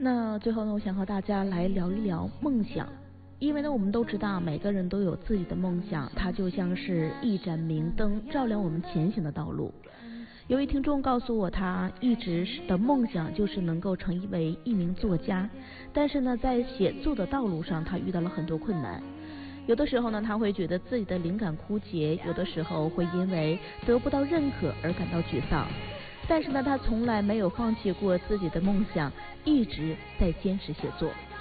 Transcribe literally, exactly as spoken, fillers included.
那最后呢，我想和大家来聊一聊梦想。因为呢，我们都知道每个人都有自己的梦想，它就像是一盏明灯，照亮我们前行的道路。有位听众告诉我，他一直的梦想就是能够成为一名作家，但是呢，在写作的道路上，他遇到了很多困难。有的时候呢，他会觉得自己的灵感枯竭，有的时候会因为得不到认可而感到沮丧。但是呢，他从来没有放弃过自己的梦想，一直在坚持写作。